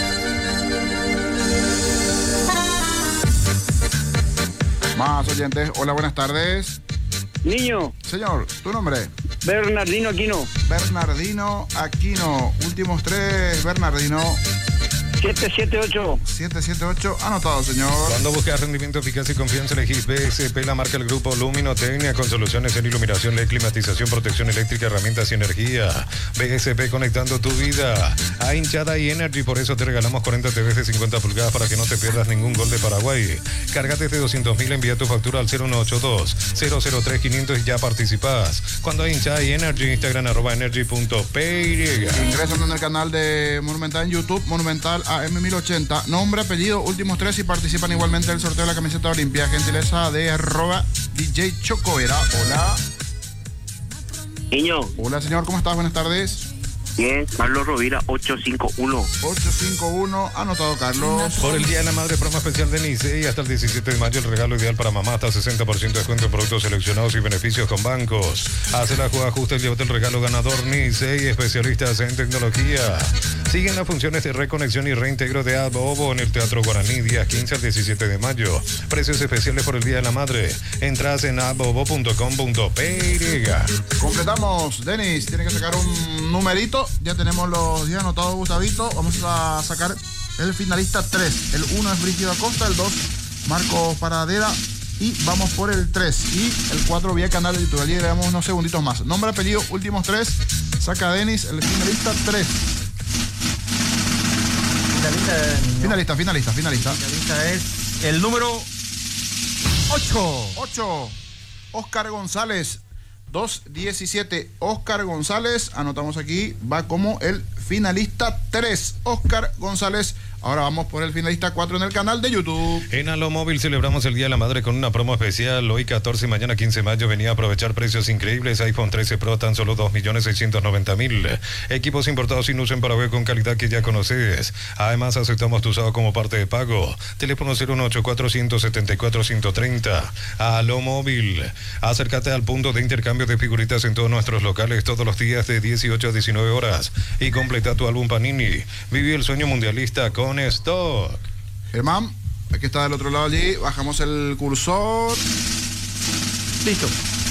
Más oyentes, hola, buenas tardes. Niño. Señor, ¿tu nombre? Bernardino Aquino. Bernardino Aquino, últimos 3, Bernardino. 778. 778, anotado, señor. Cuando buscas rendimiento, eficacia y confianza, elegís BSP, la marca del grupo Luminotecnia, con soluciones en iluminación, LED, climatización, protección eléctrica, herramientas y energía. BSP, conectando tu vida. A hinchada y Energy, por eso te regalamos 40 TVs de 50 pulgadas para que no te pierdas ningún gol de Paraguay. Cárgate de 200.000, envía tu factura al 0182-003-500 y ya participás. Cuando hay hinchada y Energy, Instagram @energy.py. Ingresan en el canal de Monumental en YouTube, Monumental AM1080, nombre, apellido, últimos 3 y participan igualmente del sorteo de la camiseta Olimpia, gentileza de @DJ Chocoera. Hola. Niño. Hola, señor, ¿cómo estás? Buenas tardes. Bien, Carlos Rovira, 851. 851, anotado, Carlos. Por el Día de la Madre, promo especial de Nice y hasta el 17 de mayo, el regalo ideal para mamá, hasta 60% de descuento en productos seleccionados y beneficios con bancos. Hace la jugada justa y llévate el regalo ganador. Nice y especialistas en tecnología. Siguen las funciones de reconexión y reintegro de Abobo en el Teatro Guaraní, días 15 al 17 de mayo. Precios especiales por el Día de la Madre. Entrás en abobo.com.py. Completamos, Denis, tiene que sacar un numerito. Ya tenemos los días anotados, Gustavito. Vamos a sacar el finalista 3. El 1 es Brígido Acosta, el 2 Marcos Paradera y vamos por el 3. Y el 4 vía canal de YouTube. Allí le damos unos segunditos más. Nombre, apellido, últimos 3. Saca Denis, el finalista 3. Finalista. Finalista es el número 8. Oscar González. 2-17. Oscar González. Anotamos aquí. Va como el finalista 3. Oscar González. Ahora vamos por el finalista 4 en el canal de YouTube. En Alomóvil celebramos el Día de la Madre con una promo especial. Hoy 14 y mañana 15 de mayo venía a aprovechar precios increíbles. iPhone 13 Pro tan solo 2.690.000. Equipos importados sin uso en Paraguay con calidad que ya conoces. Además aceptamos tu usado como parte de pago. Teléfono 018-474-130. Alomóvil. Acércate al punto de intercambio de figuritas en todos nuestros locales todos los días de 18 a 19 horas. Y completa tu álbum Panini. Vive el sueño mundialista con Stock. Germán, aquí está del otro lado allí. Bajamos el cursor. Listo.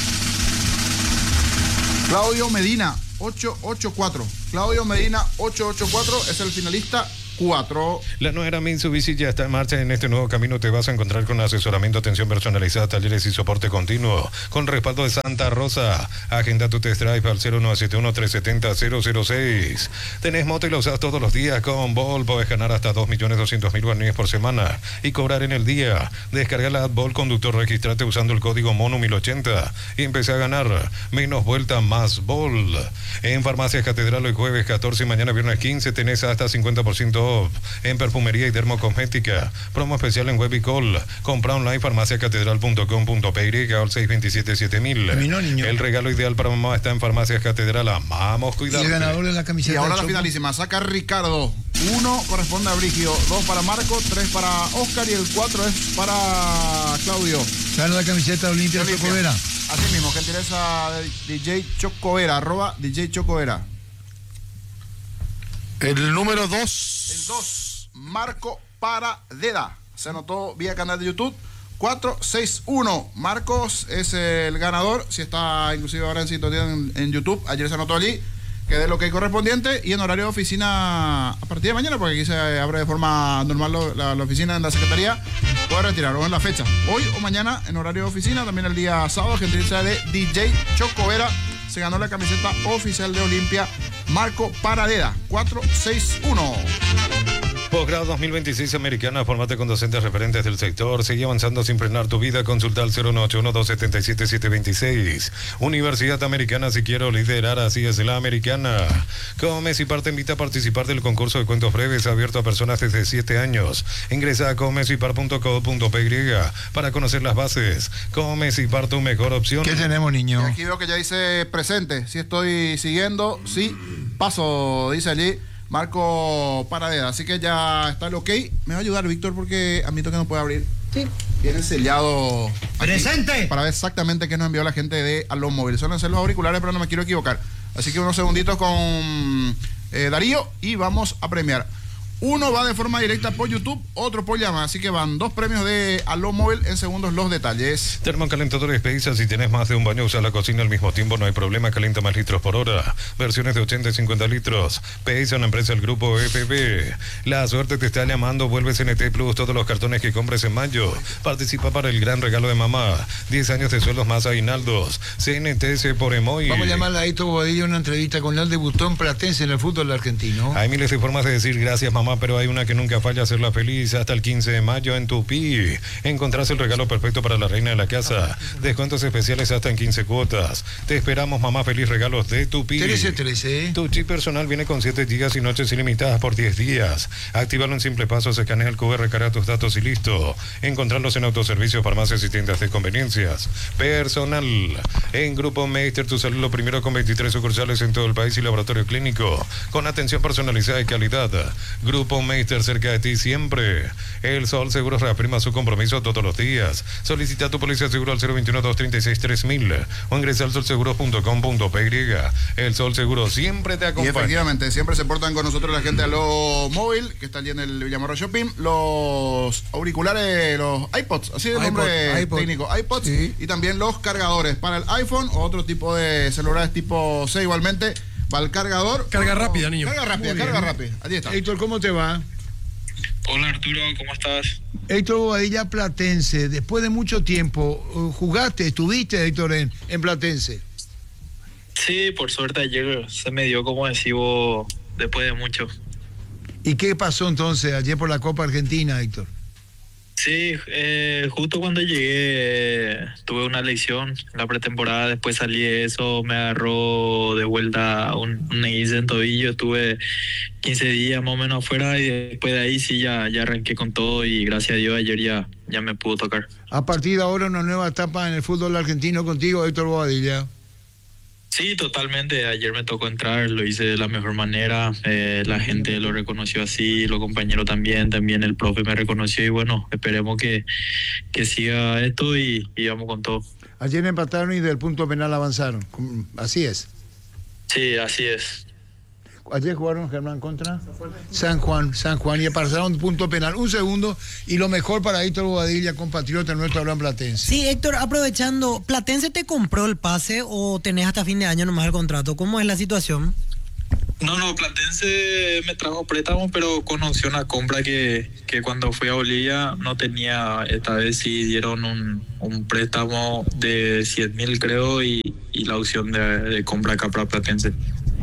Claudio Medina, 884. Claudio Medina, 884 es el finalista 4. La nueva Mitsubishi ya está en marcha. En este nuevo camino te vas a encontrar con asesoramiento, atención personalizada, talleres y soporte continuo. Con respaldo de Santa Rosa. Agenda tu test drive al 0971-370-006. Tenés moto y lo usas todos los días. Con Vol podés ganar hasta 2.200.000 guaraníes por semana y cobrar en el día. Descarga la app Vol Conductor, registrate usando el código MONU1080 y empecé a ganar. Menos vuelta, más Vol. En Farmacias Catedral hoy jueves 14 y mañana viernes 15 tenés hasta 50% en perfumería y dermocosmética. Promo especial en web y call. Compra online farmaciacatedral.com.py al 627-7000. El regalo ideal para mamá está en Farmacias Catedral. Amamos cuidarte. Y el ganador de la camiseta. Y ahora la Choco. finalísima. Saca Ricardo. 1 corresponde a Brigio, 2 para Marco, 3 para Oscar y el 4 es para Claudio. Gana la camiseta Olimpia Chocovera. Así mismo, gentileza de DJ Chocovera, @DJ Chocovera. El número 2. El 2, Marco Paradeda. Se anotó vía canal de YouTube. 461. Marcos es el ganador. Si está inclusive ahora en sintonía en YouTube. Ayer se anotó allí. Que dé lo que hay correspondiente. Y en horario de oficina a partir de mañana, porque aquí se abre de forma normal la oficina en la Secretaría. Puede retirar o en la fecha. Hoy o mañana en horario de oficina. También el día sábado. Gentileza de DJ Chocovera. Se ganó la camiseta oficial de Olimpia. Marco Paradeda, 461. Posgrado 2026 Americana, formate con docentes referentes del sector. Sigue avanzando sin frenar tu vida. Consulta al 091-277-726. Universidad Americana, si quiero liderar, así es la Americana. Comes y Par te invita a participar del concurso de cuentos breves abierto a personas desde 7 años. Ingresa a comesipar.co.py para conocer las bases. Comes y Par, tu mejor opción. ¿Qué tenemos, niño? Y aquí veo que ya dice presente. Si estoy siguiendo, sí, paso, dice allí Marco Paradeda. Así que ya está el ok. Me va a ayudar, Víctor, porque admito que no puede abrir. Sí. Viene sellado. ¡Presente! Para ver exactamente qué nos envió la gente de Alomóvil. Suelen ser los auriculares, pero no me quiero equivocar. Así que unos segunditos con Darío y vamos a premiar. Uno va de forma directa por YouTube, otro por llamada. Así que van 2 premios de Alomóvil. En segundos los detalles. Termocalentadores Peisa. Si tenés más de un baño, usa la cocina al mismo tiempo, no hay problema. Calienta más litros por hora. Versiones de 80 y 50 litros. Peisa, una empresa del grupo EPB. La suerte te está llamando. Vuelve CNT Plus. Todos los cartones que compres en mayo. Participa para el gran regalo de mamá. 10 años de sueldos más aguinaldos. CNTS por Emoy. Vamos a llamarle a Aito Bobadilla una entrevista con él. Debutó en Platense en el fútbol argentino. Hay miles de formas de decir gracias, mamá, pero hay una que nunca falla: hacerla feliz. Hasta el 15 de mayo en Tupí encontrás el regalo perfecto para la reina de la casa. Descuentos especiales hasta en 15 cuotas. Te esperamos, mamá feliz. Regalos de Tupí. 13. Tu chip personal viene con 7 gigas y noches ilimitadas por 10 días. Actívalo en simple paso, se escanea el QR, carga tus datos y listo. Encontrarlos en autoservicios, farmacias y tiendas de conveniencias. Personal. En Grupo Meister, tu salud lo primero, con 23 sucursales en todo el país y laboratorio clínico con atención personalizada y calidad. Grupo Meister, cerca de ti siempre. El Sol Seguros reafirma su compromiso todos los días. Solicita tu póliza de seguro al 021-236-3000 o ingresa al solseguros.com.py. El Sol Seguro siempre te acompaña. Y efectivamente, siempre se portan con nosotros la gente de Alomóvil, que está allí en el Villamorra Shopping. Los auriculares, los iPods, así es el nombre técnico, iPods, sí. Y también los cargadores para el iPhone o otro tipo de celulares tipo C igualmente. Va el cargador. Carga rápida, niño. Carga rápida. Allí está. Héctor, ¿cómo te va? Hola Arturo, ¿cómo estás? Héctor Bobadilla, Platense. Después de mucho tiempo, ¿jugaste, estuviste, Héctor, en Platense? Sí, por suerte ayer se me dio, como decís vos, después de mucho. ¿Y qué pasó entonces ayer por la Copa Argentina, Héctor? Sí, justo cuando llegué tuve una lesión en la pretemporada, después salí de eso, me agarró de vuelta un esguince en tobillo, estuve 15 días más o menos afuera y después de ahí sí ya arranqué con todo y gracias a Dios ayer ya me pudo tocar. A partir de ahora una nueva etapa en el fútbol argentino contigo, Héctor Bobadilla. Sí, totalmente. Ayer me tocó entrar, lo hice de la mejor manera. La gente lo reconoció así, los compañeros también el profe me reconoció y bueno, esperemos que siga esto y vamos con todo. Ayer empataron y del punto penal avanzaron. Así es. Sí, así es. Ayer jugaron Germán contra San Juan y pasaron punto penal. Un segundo y lo mejor para Héctor Bobadilla, compatriota nuestro Abraham Platense. Sí, Héctor, aprovechando, ¿Platense te compró el pase o tenés hasta fin de año nomás el contrato? ¿Cómo es la situación? No, Platense me trajo préstamo, pero con opción a compra que cuando fui a Bolivia no tenía. Esta vez sí dieron un préstamo de 100.000 creo y la opción de compra acá para Platense.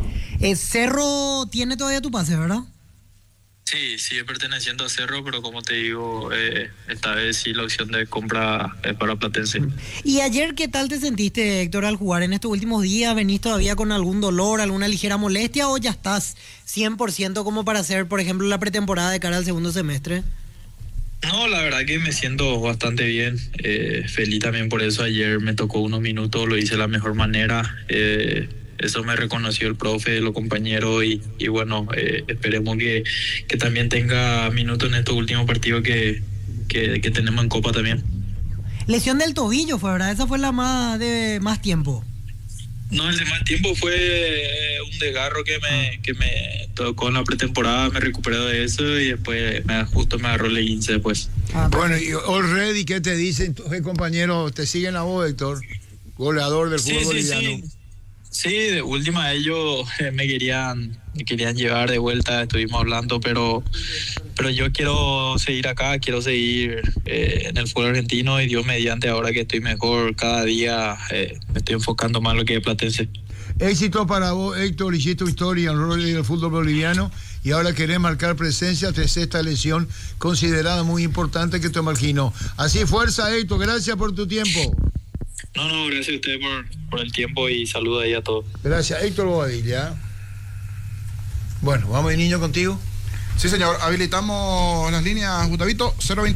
Cerro tiene todavía tu pase, ¿verdad? Sí, sigue perteneciendo a Cerro, pero como te digo, esta vez sí la opción de compra es para Platense. ¿Y ayer qué tal te sentiste, Héctor, al jugar en estos últimos días? ¿Venís todavía con algún dolor, alguna ligera molestia o ya estás 100% como para hacer, por ejemplo, la pretemporada de cara al segundo semestre? No, la verdad que me siento bastante bien. Feliz también por eso. Ayer me tocó unos minutos, lo hice de la mejor manera. Eso me reconoció el profe, los compañeros y bueno, esperemos que también tenga minutos en estos últimos partidos que tenemos en Copa también. Lesión del tobillo fue, ¿verdad? Esa fue la de más tiempo. No, el de más tiempo fue un desgarro que me tocó en la pretemporada, me recuperé de eso y después justo me agarró el esguince después. Bueno, y already, ¿qué te dicen tus compañeros? ¿Te siguen a vos, Héctor? Goleador del fútbol boliviano. Sí, de última ellos me querían llevar de vuelta, estuvimos hablando, pero yo quiero seguir acá, quiero seguir en el fútbol argentino y Dios mediante, ahora que estoy mejor, cada día me estoy enfocando más en lo que es Platense. Éxito para vos, Héctor, hiciste historia en el fútbol boliviano y ahora querés marcar presencia tras esta lesión considerada muy importante que te marginó. Así, fuerza, Héctor, gracias por tu tiempo. No, gracias a ustedes por el tiempo y saludos ahí a todos. Gracias, Héctor Bobadilla. Bueno, vamos de niño contigo. Sí, señor, habilitamos las líneas, Gustavito,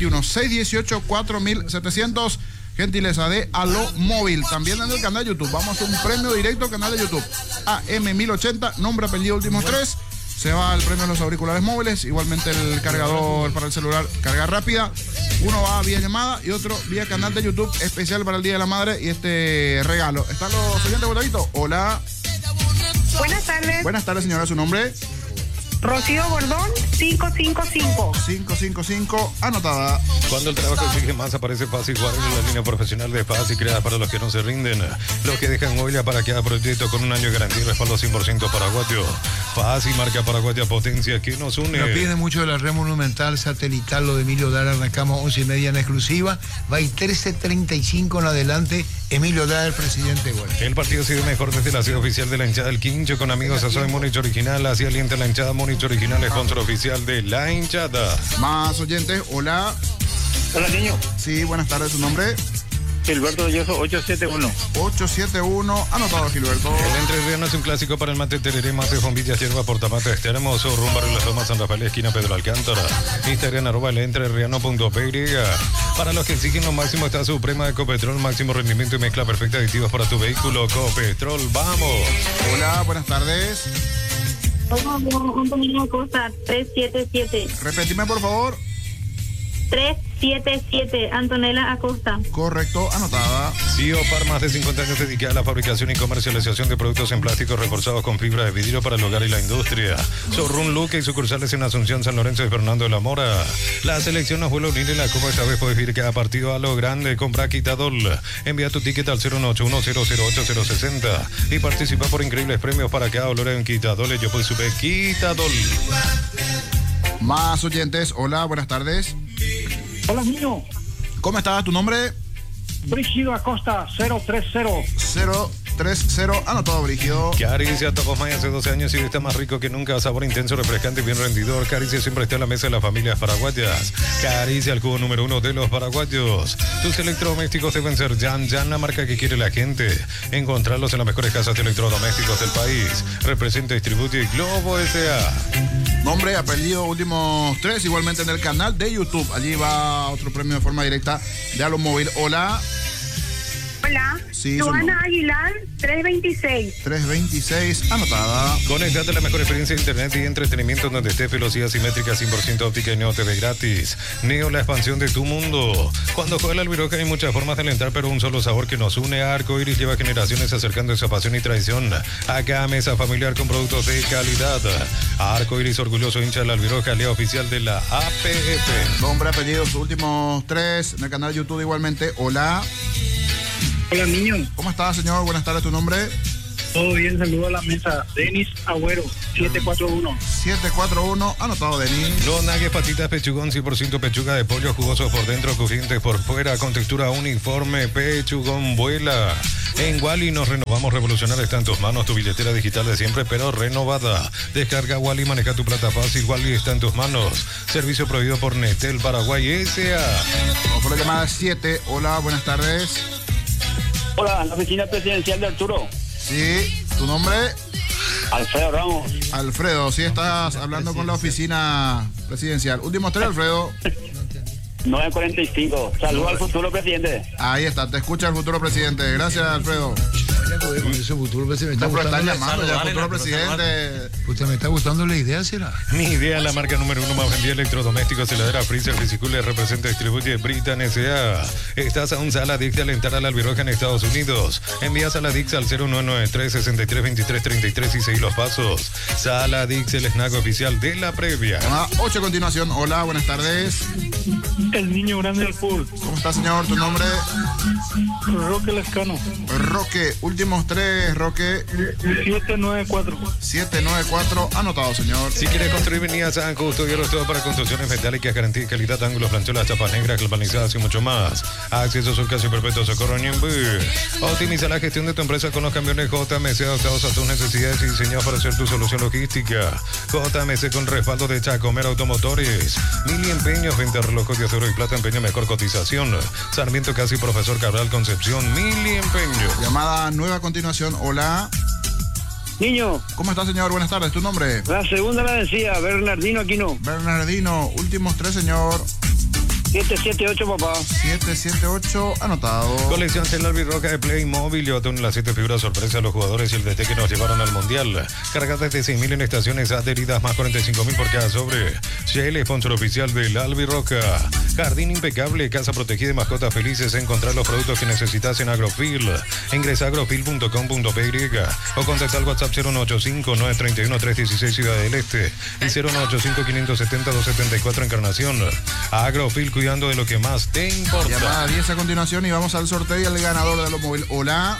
021-618-4700, gentileza de Aló Móvil. También en el canal YouTube, vamos a hacer un premio directo al canal de YouTube. AM1080, nombre, apellido, últimos 3. Se va el premio de los auriculares móviles, igualmente el cargador para el celular, carga rápida. Uno va vía llamada y otro vía canal de YouTube especial para el Día de la Madre y este regalo. ¿Están los oyentes, Gustavito? Hola. Buenas tardes. Buenas tardes, señora. ¿Su nombre? Rocío Gordón, 555. 555, anotada. Cuando el trabajo exige más, aparece Fácil Juárez, la línea profesional de Fácil, creada para los que no se rinden, los que dejan huella para cada proyecto con un año de garantía y respaldo 100% paraguayo. Fácil, marca paraguaya, potencia que nos une. Nos pide mucho de la red monumental satelital, lo de Emilio Dar, arrancamos 11:30 en exclusiva, va a ir 13:35 en adelante, Emilio Dar, el presidente. Bueno. El partido ha sido mejor desde la ciudad oficial de la hinchada del Quincho, con amigos a Soy Monich Original, así alienta la hinchada Monich Original, sponsor oficial de la hinchada. Más oyentes, hola. Hola, niño. Sí, buenas tardes, ¿su nombre? Gilberto Yoso, 871. 871, anotado, Gilberto. El Entrerriano es un clásico para el mate tereré, mate, bombillas, hierba, portamate, este hermoso, rumbo a Las Lomas, San Rafael, esquina Pedro Alcántara. Instagram, @elentreRriano.py. Para los que exigen lo máximo está Suprema Ecopetrol, máximo rendimiento y mezcla perfecta de aditivos para tu vehículo. Ecopetrol, vamos. Hola, buenas tardes. Hola, Antonio Acosta, 377. Repetime, por favor. 377, Antonella Acosta. Correcto, anotada. Ciopar, más de 50 años dedicada a la fabricación y comercialización de productos en plástico reforzados con fibra de vidrio para el hogar y la industria. Showroom Luque y sucursales en Asunción, San Lorenzo y Fernando de la Mora. La selección nos vuelve a unir en la Copa. Esta vez puedes ir cada partido a lo grande. Compra Quitadol. Envía tu ticket al 081-008-060 y participa por increíbles premios para cada olor en Quitadol. Yo puedo subir Quitadol. Más oyentes. Hola, buenas tardes. Hola, niño. ¿Cómo estás? ¿Tu nombre? Brígido Acosta, 030. 030. Anotado, Brígido. Caricia Tocosmay hace 12 años y está más rico que nunca. Sabor intenso, refrescante y bien rendidor. Caricia siempre está en la mesa de las familias paraguayas. Caricia, el cubo número 1 de los paraguayos. Tus electrodomésticos deben ser Yan, la marca que quiere la gente. Encontrarlos en las mejores casas de electrodomésticos del país. Representa, distribuye Globo S.A. Nombre, apellido, últimos 3, igualmente en el canal de YouTube. Allí va otro premio de forma directa de Alomóvil. Hola. Hola. Sí, Joana Aguilar, 326. 326, anotada. Conectate a la mejor experiencia de internet y entretenimiento donde estés. Velocidad simétrica 100% óptica y Neo TV gratis. Neo, la expansión de tu mundo. Cuando juega el Albiroca hay muchas formas de alentar, pero un solo sabor que nos une. Arcoiris lleva generaciones acercando esa pasión y tradición. Acá mesa familiar con productos de calidad. Arcoiris, orgulloso hincha del Albiroca, lea oficial de la APF. Nombre, apellidos, últimos 3 en el canal de YouTube igualmente. Hola. Hola, niño. ¿Cómo estás, señor? Buenas tardes, ¿tu nombre? Todo bien, saludo a la mesa. Denis Agüero, 741. 741, anotado, Denis. Los nuggets, patitas, pechugón, 100% pechuga de pollo, jugosos por dentro, crujientes por fuera, con textura uniforme, pechugón vuela. En Wally nos renovamos, revolucionar está en tus manos, tu billetera digital de siempre, pero renovada. Descarga Wally, maneja tu plata fácil, Wally está en tus manos. Servicio prohibido por Netel Paraguay S.A. Vamos por la llamada 7. Hola, buenas tardes. Hola, la oficina presidencial de Arturo. Sí, ¿tu nombre? Alfredo Ramos. Alfredo, sí estás hablando con la oficina presidencial. Últimos 3, Alfredo. 945. Saludos al futuro presidente. Ahí está, te escucha el futuro presidente. Gracias, Alfredo. Ese futuro presidente. No, pero están llamando ya, futuro presidente. Puta, me está gustando la idea, ¿será? Mi idea, la marca número 1 más vendida, electrodomésticos, heladera, freezer, Fisicooler, representa, distribuye Britan S.A. Estás a un Saladix de alentar al Albiroca en Estados Unidos. Envía Saladix al 0993-632333 y seguí los pasos. Saladix, el snack oficial de la previa. 8 a continuación. Hola, buenas tardes. El niño grande del fútbol. ¿Cómo está, señor? ¿Tu nombre? Roque Lescano. Roque, últimos 3, Roque. 794. 794, anotado, señor. Si quieres construir, venía a San Justo, hierro todo para construcciones metálicas, garantía y calidad, ángulos, plancholas, chapas negras, galvanizadas y mucho más. Acceso sur casi perpetuo, socorro Ñembu. Optimiza la gestión de tu empresa con los camiones JMC adaptados a tus necesidades y diseñados para ser tu solución logística. JMC con respaldo de Chacomer Automotores. Mil empeños, 20 relojes de oro y plata, empeño, mejor cotización. Sarmiento Casi, Profesor Cabral, Concepción, Mil empeños. Llamada nueva a continuación. Hola. Niño. ¿Cómo está, señor? Buenas tardes. ¿Tu nombre? La segunda la decía, Bernardino Aquino. Bernardino, últimos 3, señor. 778, papá. 778, anotado. Colección Celular Roca de Playmobil. Llévate una de las 7 figuras sorpresa a los jugadores y el DT que nos llevaron al Mundial. Cargadas de 6.000 en estaciones adheridas, más 45.000 por cada sobre. Shell, sponsor oficial del Albiroca. Jardín impecable, casa protegida y mascotas felices. Encontrar los productos que necesitas en Agrofil. Ingresa a agrofil.com.py o contacta al WhatsApp 0185-931-316 Ciudad del Este y 0185-570-274 Encarnación. Agrofil, cuidando de lo que más te importa. Llamada 10 a continuación y vamos al sorteo y al ganador de Alomóvil. Hola.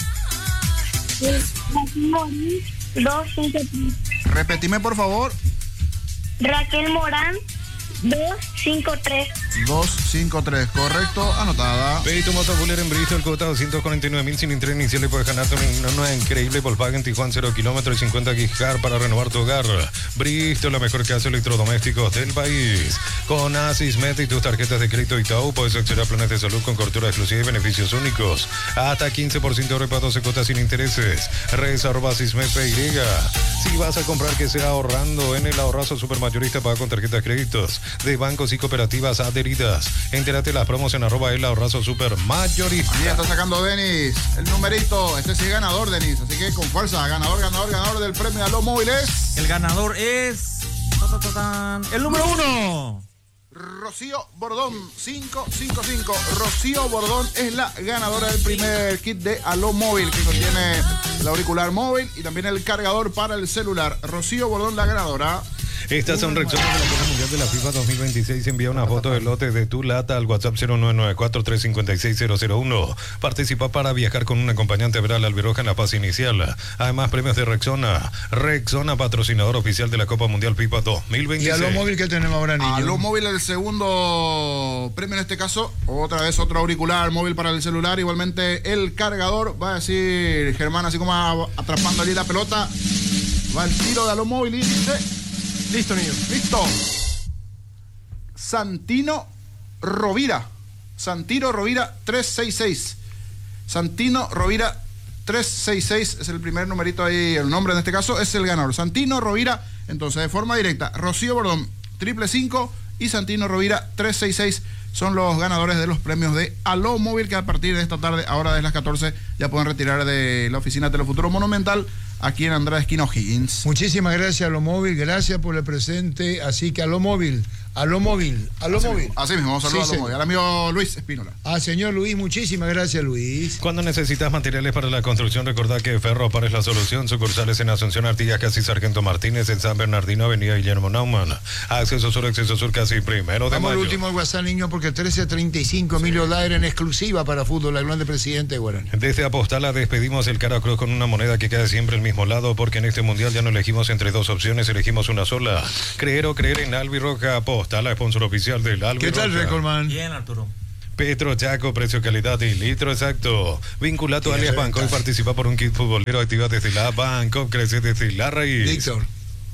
253. Repetime, por favor. Raquel Morán, 253. 253, correcto, anotada. Pedí tu motobuller en Bristol, cuota 249.000 sin interés inicial y puedes ganarte una increíble Volkswagen Tijuana 0 kilómetros y 50 gigas para renovar tu hogar. Bristol, la mejor casa de electrodomésticos del país. Con Asismet y tus tarjetas de crédito Itaú puedes acceder a planes de salud con cobertura exclusiva y beneficios únicos. Hasta 15% de reparo, 12 cuotas sin intereses. Redes@Asismet.py. Si vas a comprar, que sea ahorrando. En el ahorrazo supermayorista, paga con tarjetas de créditos de bancos y cooperativas adheridas. Entérate las promos en @el ahorrazo supermayorista. Ahí está sacando Denis el numerito. Este sí es ganador, Denis. Así que con fuerza, ganador del premio de Alomóvil es... El ganador es... el número 1. Rocío Bordón, 555. Rocío Bordón es la ganadora del primer kit de Alomóvil, que contiene el auricular móvil y también el cargador para el celular. Rocío Bordón, la ganadora. Estas son reacciones de la Mundial de la FIFA 2026, envía una foto del lote de tu lata al WhatsApp 0994-356-001. Participa para viajar con un acompañante a ver a la albirroja en la fase inicial. Además, premios de Rexona. Rexona, patrocinador oficial de la Copa Mundial FIFA 2026. ¿Y a lo móvil que tenemos ahora, niño? A lo móvil, el segundo premio en este caso, otra vez otro auricular móvil para el celular, igualmente el cargador. Va a decir Germán, así como atrapando allí la pelota, va el tiro de a lo móvil y dice: listo, niño. Listo. Santino Rovira 366. Santino Rovira 366 es el primer numerito ahí, el nombre en este caso es el ganador. Santino Rovira, entonces de forma directa, Rocío Bordón 555 y Santino Rovira 366 son los ganadores de los premios de Aló Móvil, que a partir de esta tarde, ahora de las 14, ya pueden retirar de la oficina Telefuturo Monumental aquí en Andrade Esquina O'Higgins. Muchísimas gracias a Lo Móvil, gracias por el presente, así que a Lo Móvil. Así mismo, vamos a saludar a Lo Móvil. Al amigo Luis Espínola. Señor Luis, muchísimas gracias, Luis. Cuando necesitas materiales para la construcción, recordá que Ferropar es la solución. Sucursales en Asunción, Artigas, Casi Sargento Martínez, en San Bernardino, Avenida Guillermo Naumann. Acceso Sur, Casi 1 de mayo. Vamos al último WhatsApp, niño, porque 13:35, Emilio Daer en exclusiva para fútbol, el grande presidente de Guarani. Desde Apostala despedimos el cara cruz con una moneda que queda siempre al mismo lado, porque en este mundial ya no elegimos entre dos opciones, elegimos una sola. Creer o creer en Albirroja Apostala, sponsor oficial del Albirroja. ¿Qué tal, Recordman? Bien, Arturo. Petro Chaco, precio, calidad y litro exacto. Vincula tu alias Banco y participa por un kit futbolero. Activa desde la Banco, crece desde la raíz. Víctor.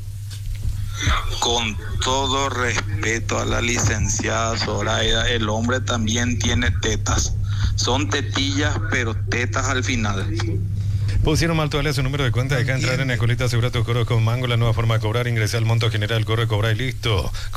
Con todo respeto a la licenciada Zoraida, el hombre también tiene tetas. Son tetillas, pero tetas al final. Pusieron mal toalla su número de cuenta, deja entrar en Escolita, asegura tu cobro con Mango, la nueva forma de cobrar, ingresa al monto general, corre, cobra y listo.